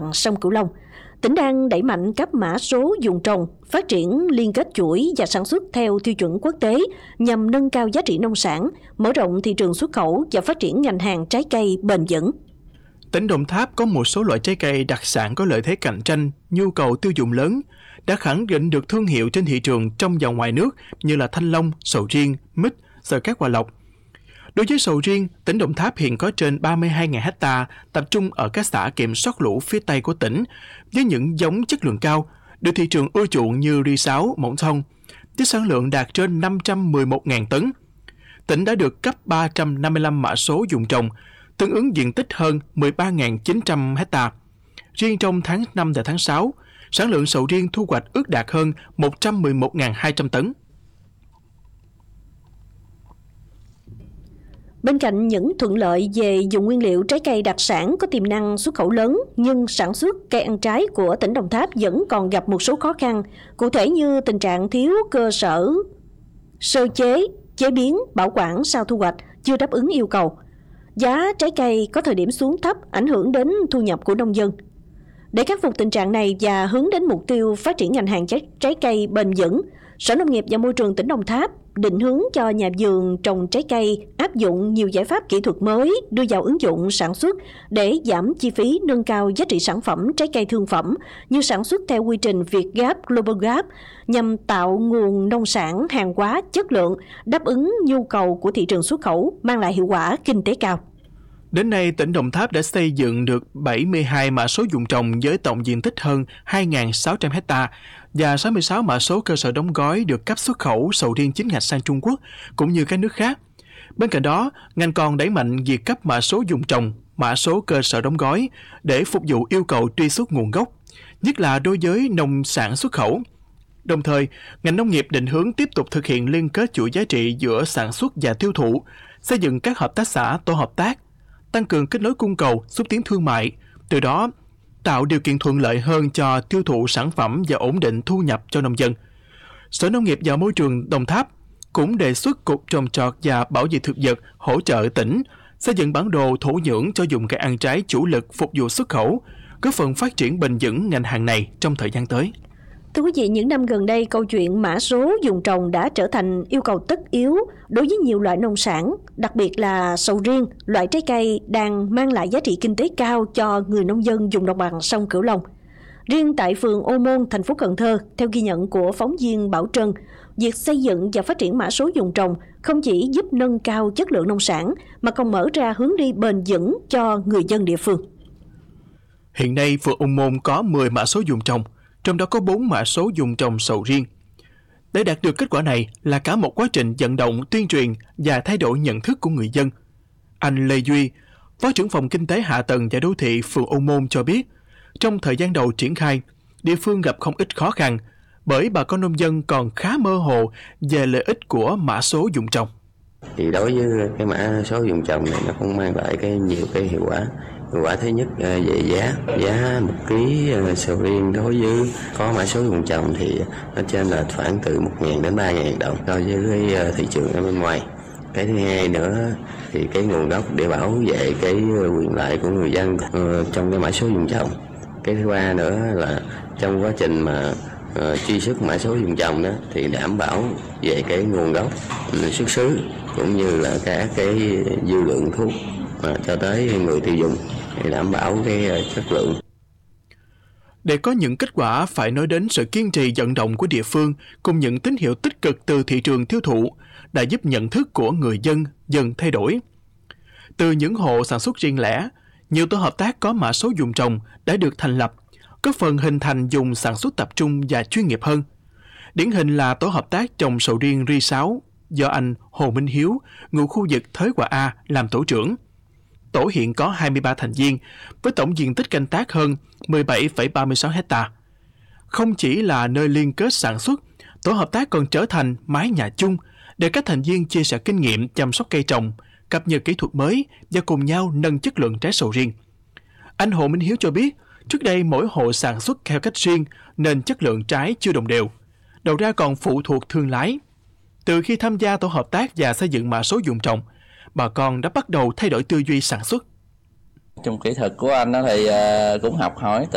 bằng sông Cửu Long. Tỉnh đang đẩy mạnh cấp mã số vùng trồng, phát triển liên kết chuỗi và sản xuất theo tiêu chuẩn quốc tế nhằm nâng cao giá trị nông sản, mở rộng thị trường xuất khẩu và phát triển ngành hàng trái cây bền vững. Tỉnh Đồng Tháp có một số loại trái cây đặc sản có lợi thế cạnh tranh, nhu cầu tiêu dùng lớn, đã khẳng định được thương hiệu trên thị trường trong và ngoài nước như là thanh long, sầu riêng, mít, xờ cát Hòa Lộc. Đối với sầu riêng, tỉnh Đồng Tháp hiện có trên 32.000 ha tập trung ở các xã kiểm soát lũ phía Tây của tỉnh với những giống chất lượng cao, được thị trường ưa chuộng như Ri 6, Mộng Thông, với sản lượng đạt trên 511.000 tấn. Tỉnh đã được cấp 355 mã số vùng trồng, tương ứng diện tích hơn 13.900 ha. Riêng trong tháng 5 và tháng 6, sản lượng sầu riêng thu hoạch ước đạt hơn 111.200 tấn. Bên cạnh những thuận lợi về dùng nguyên liệu trái cây đặc sản có tiềm năng xuất khẩu lớn, nhưng sản xuất cây ăn trái của tỉnh Đồng Tháp vẫn còn gặp một số khó khăn, cụ thể như tình trạng thiếu cơ sở sơ chế biến, bảo quản sau thu hoạch chưa đáp ứng yêu cầu. Giá trái cây có thời điểm xuống thấp, ảnh hưởng đến thu nhập của nông dân. Để khắc phục tình trạng này và hướng đến mục tiêu phát triển ngành hàng trái cây bền vững, Sở Nông nghiệp và Môi trường tỉnh Đồng Tháp định hướng cho nhà vườn trồng trái cây áp dụng nhiều giải pháp kỹ thuật mới đưa vào ứng dụng sản xuất để giảm chi phí, nâng cao giá trị sản phẩm trái cây thương phẩm như sản xuất theo quy trình Việt Gap, Global Gap nhằm tạo nguồn nông sản hàng hóa chất lượng đáp ứng nhu cầu của thị trường xuất khẩu, mang lại hiệu quả kinh tế cao. Đến nay, tỉnh Đồng Tháp đã xây dựng được 72 mã số vùng trồng với tổng diện tích hơn 2.600 ha và 66 mã số cơ sở đóng gói được cấp xuất khẩu sầu riêng chính ngạch sang Trung Quốc cũng như các nước khác. Bên cạnh đó, ngành còn đẩy mạnh việc cấp mã số vùng trồng, mã số cơ sở đóng gói để phục vụ yêu cầu truy xuất nguồn gốc, nhất là đối với nông sản xuất khẩu. Đồng thời, ngành nông nghiệp định hướng tiếp tục thực hiện liên kết chuỗi giá trị giữa sản xuất và tiêu thụ, xây dựng các hợp tác xã, tổ hợp tác, tăng cường kết nối cung cầu, xúc tiến thương mại, từ đó tạo điều kiện thuận lợi hơn cho tiêu thụ sản phẩm và ổn định thu nhập cho nông dân. Sở Nông nghiệp và Môi trường Đồng Tháp cũng đề xuất Cục Trồng trọt và Bảo vệ thực vật hỗ trợ tỉnh xây dựng bản đồ thổ nhưỡng cho vùng cây ăn trái chủ lực phục vụ xuất khẩu, góp phần phát triển bền vững ngành hàng này trong thời gian tới. Thưa quý vị, những năm gần đây, câu chuyện mã số vùng trồng đã trở thành yêu cầu tất yếu đối với nhiều loại nông sản, đặc biệt là sầu riêng, loại trái cây đang mang lại giá trị kinh tế cao cho người nông dân vùng đồng bằng sông Cửu Long. Riêng tại phường Ô Môn, thành phố Cần Thơ, theo ghi nhận của phóng viên Bảo Trân, việc xây dựng và phát triển mã số vùng trồng không chỉ giúp nâng cao chất lượng nông sản mà còn mở ra hướng đi bền vững cho người dân địa phương. Hiện nay, phường Ô Môn có 10 mã số vùng trồng, trong đó có 4 mã số vùng trồng sầu riêng. Để đạt được kết quả này là cả một quá trình vận động, tuyên truyền và thay đổi nhận thức của người dân. Anh Lê Duy, Phó trưởng phòng Kinh tế Hạ tầng và Đô thị phường Ô Môn cho biết, trong thời gian đầu triển khai, địa phương gặp không ít khó khăn bởi bà con nông dân còn khá mơ hồ về lợi ích của mã số vùng trồng. Thì đối với cái mã số vùng trồng này nó cũng mang lại nhiều hiệu quả. Hiệu quả thứ nhất về giá 1 ký sầu riêng đối với có mã số vùng trồng thì nó trên là khoảng từ 1.000 đến 3.000 đồng so với cái thị trường ở bên ngoài. Cái thứ hai nữa thì cái nguồn gốc để bảo vệ cái quyền lợi của người dân trong cái mã số vùng trồng. Cái thứ ba nữa là trong quá trình mà truy xuất mã số vùng trồng đó thì đảm bảo về cái nguồn gốc xuất xứ cũng như là các cái dư lượng thuốc mà cho tới người tiêu dùng để đảm bảo cái chất lượng. Để có những kết quả phải nói đến sự kiên trì vận động của địa phương cùng những tín hiệu tích cực từ thị trường tiêu thụ đã giúp nhận thức của người dân dần thay đổi. Từ những hộ sản xuất riêng lẻ, nhiều tổ hợp tác có mã số vùng trồng đã được thành lập, góp phần hình thành vùng sản xuất tập trung và chuyên nghiệp hơn. Điển hình là tổ hợp tác trồng sầu riêng Ri 6 do anh Hồ Minh Hiếu, ngụ khu vực Thới Hòa A làm tổ trưởng. Tổ hiện có 23 thành viên với tổng diện tích canh tác hơn 17,36 ha. Không chỉ là nơi liên kết sản xuất, tổ hợp tác còn trở thành mái nhà chung để các thành viên chia sẻ kinh nghiệm chăm sóc cây trồng, cập nhật kỹ thuật mới và cùng nhau nâng chất lượng trái sầu riêng. Anh Hồ Minh Hiếu cho biết, trước đây mỗi hộ sản xuất theo cách riêng nên chất lượng trái chưa đồng đều. Đầu ra còn phụ thuộc thương lái. Từ khi tham gia tổ hợp tác và xây dựng mã số vùng trồng, bà con đã bắt đầu thay đổi tư duy sản xuất. Trong kỹ thuật của anh thì cũng học hỏi